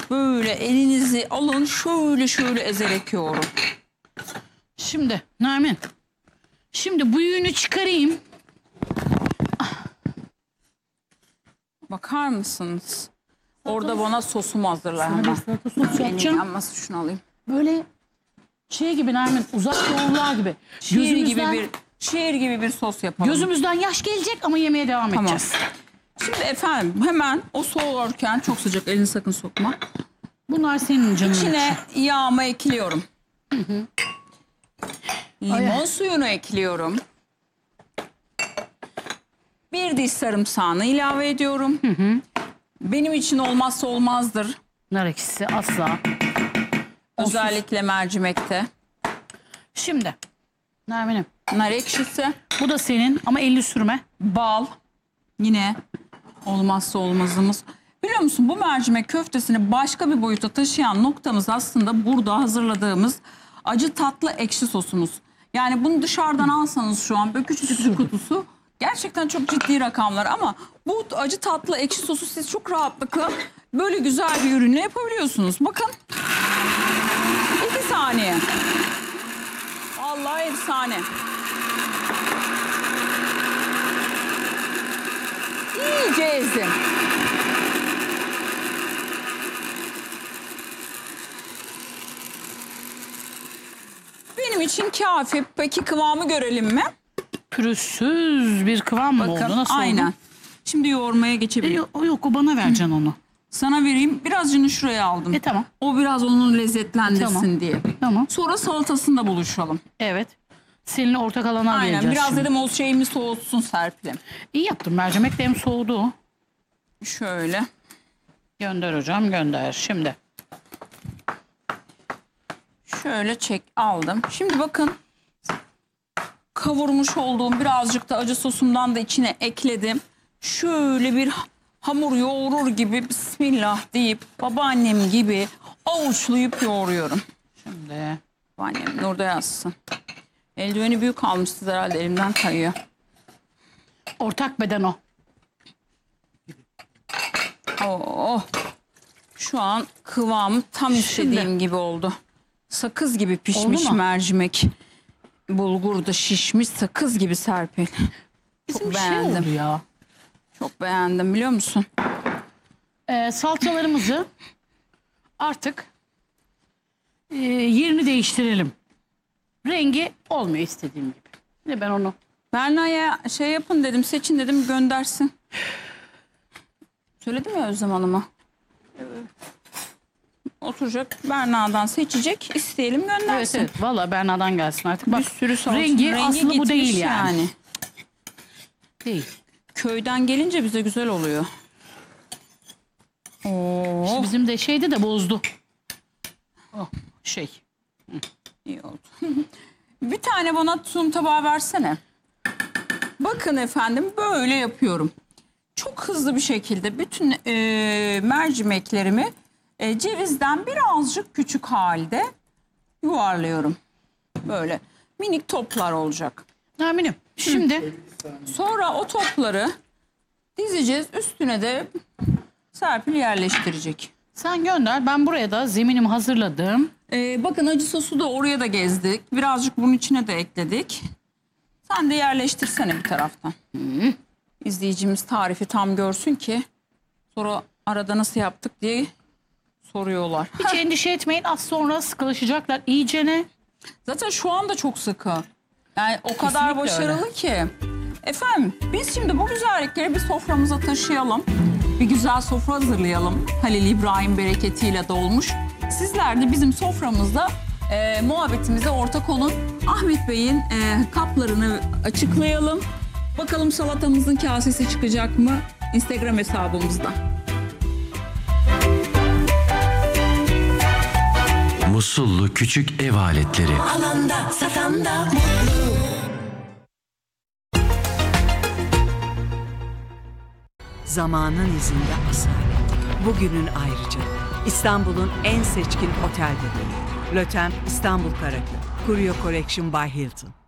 Böyle elinizi alın, şöyle ezerek yoğurun. Şimdi Nermin. Şimdi bu yünü çıkarayım. Bakar mısınız? Orada bana sosumu hazırlar hemen. Salata sos Elin yapacağım. yanması, şunu alayım. Böyle şey gibi Nermin, uzak doğulular gibi. Şiir gibi bir sos yapalım. Gözümüzden yaş gelecek ama yemeye devam Tamam. edeceğiz. Şimdi efendim hemen o soğurken, çok sıcak, elini sakın sokma. Bunlar senin canın İçine için. yağımı ekliyorum. Limon suyunu ekliyorum. Bir diş sarımsağını ilave ediyorum. Benim için olmazsa olmazdır. Nar ekşisi asla. Özellikle mercimekte. Şimdi Nermin'im, Nar ekşisi, bu da senin ama elini sürme. bal. Yine olmazsa olmazımız. Biliyor musun, bu mercimek köftesini başka bir boyuta taşıyan noktamız aslında burada hazırladığımız acı tatlı ekşi sosumuz. Yani bunu dışarıdan alsanız şu an böyle küçücük bir kutusu gerçekten çok ciddi rakamlar, ama bu acı tatlı ekşi sosu siz çok rahatlıkla böyle güzel bir ürünle yapabiliyorsunuz. Bakın. 2 saniye. Vallahi efsane. İyice ezdim. Benim için kafi. Peki kıvamı görelim mi? Pürüzsüz bir kıvam mı Bakın oldu? Nasıl aynen. oldu? Şimdi yoğurmaya geçebilirim. Yok, o bana vereceksin onu. Sana vereyim. Birazcını şuraya aldım. Tamam. O biraz onun lezzetlendirsin Tamam. diye. Tamam. Sonra salatasında buluşalım. Evet. Seninle ortak alana Aynen. vereceğiz Biraz şimdi. dedim o şeyimi soğutsun Serpil'im. İyi yaptın. Mercimek de hem soğudu. Şöyle. Gönder hocam, gönder. Şimdi. Şöyle aldım. Şimdi bakın. Kavurmuş olduğum birazcık da acı sosumdan da içine ekledim. Şöyle bir hamur yoğurur gibi bismillah deyip babaannem gibi avuçlayıp yoğuruyorum. Şimdi. Babaannem de orada yazsın. Eldiveni büyük almışsınız herhalde, elimden kayıyor. Ortak beden o. Oh. Şu an kıvamı tam istediğim gibi oldu. Sakız gibi pişmiş Oldu mu? mercimek. Bulgur da şişmiş sakız gibi Serpil. Bizim Çok şey beğendim. oldu ya. Çok beğendim, biliyor musun? Salçalarımızı artık yerini değiştirelim. Rengi olmuyor istediğim gibi. Ne ben onu. Berna'ya şey yapın dedim, seçin dedim, göndersin. Söyledim ya Özlem Hanım'a. Oturacak, Berna'dan seçecek, isteyelim göndersin. Evet. Valla Berna'dan gelsin artık. Bak, Bir sürü salça. rengi aslında bu gitmiş değil yani. Değil. Köyden gelince bize güzel oluyor. Oo, Bizim de şeydi de bozdu. Oh, şey. iyi oldu. Bir tane bana sunum tabağı versene. Bakın efendim, böyle yapıyorum. Çok hızlı bir şekilde bütün mercimeklerimi cevizden birazcık küçük halde yuvarlıyorum. Böyle minik toplar olacak. Nermin'im şimdi Sonra o topları dizeceğiz. Üstüne de Serpil yerleştirecek. sen gönder. Ben buraya da zeminimi hazırladım. Bakın acı sosu da oraya da gezdik. Birazcık bunun içine de ekledik. Sen de yerleştirsene bir taraftan. İzleyicimiz tarifi tam görsün ki sonra arada nasıl yaptık diye soruyorlar. Hiç endişe etmeyin. Az sonra sıkılaşacaklar iyicene. Zaten şu anda çok sıkı. Yani o kadar Kesinlikle başarılı öyle. ki. Efendim biz şimdi bu güzellikleri bir soframıza taşıyalım. Bir güzel sofra hazırlayalım. Halil İbrahim bereketiyle dolmuş. Sizler de bizim soframızda muhabbetimize ortak olun. Ahmet Bey'in kaplarını açıklayalım. Bakalım salatamızın kasesi çıkacak mı? Instagram hesabımızda. Musullu küçük ev aletleri. Alanda, satanda, Zamanın izinde asalet. Bugünün ayrıca. İstanbul'un en seçkin otel detayı. Lotem İstanbul Karaköy. Curio Collection by Hilton.